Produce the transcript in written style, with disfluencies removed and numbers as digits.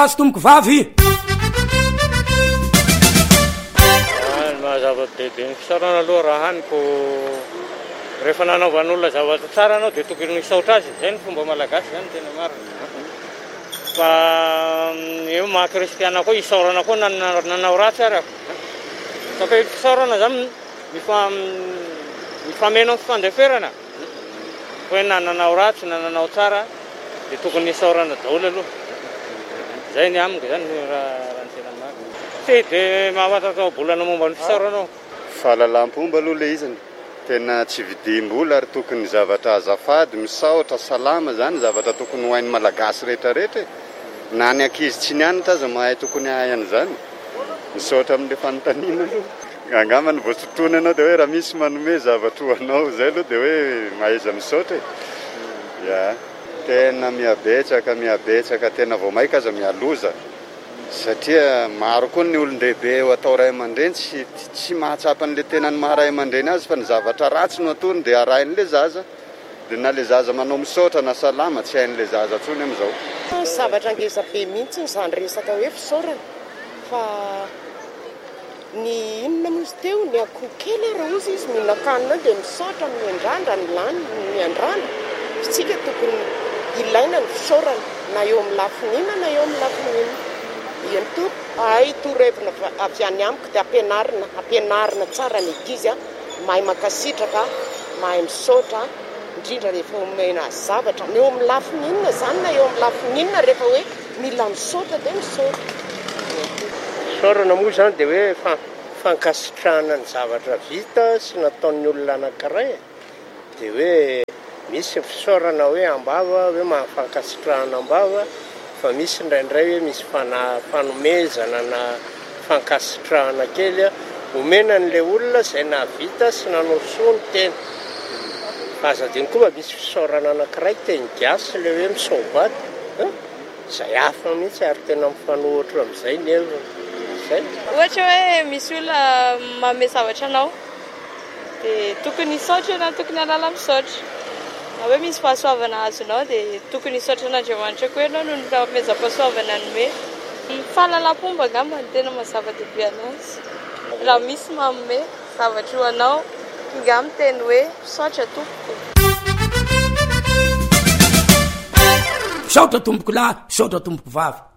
azo tomboko vavy mahazava-dehibe ny fisarana aloha raha haniko rehefa nanaovan'olona zavatra tsara anao dia tokony misaotra azy zay ny fomba malagasy zany tena marina fa eo maha-kristiana koa isaorana koa nanao ratsy ary ako saka fisaorana zany mifameno ny fandeferana hoe nananao ratsy nananao tsara dia tokony isaorana daholo aloha zay ny amiko zany raha ny tena marina tsy dia mahafantatao bolana momba ny fisaoranao fahalalam-pomba aloha le izany tena tsy vidim-bola ary tokony zavatra azafady misaotra salama zany zavatra tokony ho hain'ny malagasy rehetrarehetra na ny ankizy tsy nianatra aza mahay tokony ahay an'izany misaotra amin'le fanontaniana aloha angamba ny voatotoana anao dia hoe raha misy manome zavatra ho anao zay aloha dia hoe mahaiza misaotra ya tena miabetsaka tena vao maika aza mialoza satria maro koa ny olon-dehibe eo atao ray aman-dreny tsy mahatsapa an'le tenany maharay aman-dreny azy fa ny zavatra ratsy no atony dia arain'le zaza dia na le zaza manao misaotra na salama tsy hain'le zaza tsony amin'izao zavatra ngezabe mihitsy nyzany resaka hoe fisaorana fa ny inona mozy teo ny akoho kely raha ozy izy mihinan-kanina dia misaotra miandrandra ny lany miandrana fitsika tokony ilaina ny fisaorana na eo amin'ny lafinina na eo amin'ny lafinina iany to ay torevina avy any amiko dia ampianarina tsara ny ankizy mahay makasitraka mahay misaotra indrindra rehefa omena zavatra ny eo amin'ny lafininina zany na eo amin'ny lafininina rehefa hoe mila misaotra dia misaotra fisaorana moa zany dia hoe fankasitrahana ny zavatra vita sy nataon'ny olona anankiray dia hoe misy fisaorana hoe ambava hoe mahafankasitrahana ambava fa misy indraindray hoe misy fanomezana na fankasitrahana kely omena n'le olona izay nahavita sy nanao soa ny tena fa azadiny koa mba misy fisaorana anankiray teny gasy le hoe misaobaty izay hafa mihitsy ary tena mifanohitra amin'izay neva zay ohatra hoe misy olona manome zavatra anao dia tokony isaotra na tokony halala misaotra na hoe misy fahasoavana azonao dia tokony isaotra an'Andriamanitra koa ianao no nomeza-pahasoavana nome fahalalam-pomba angamba ny tena mazava-dehibe anazy raha misy manome zavatra ho anao ingamy teny hoe misaotra tompoko misaotra tomboko lahy misaotra tomboko vavy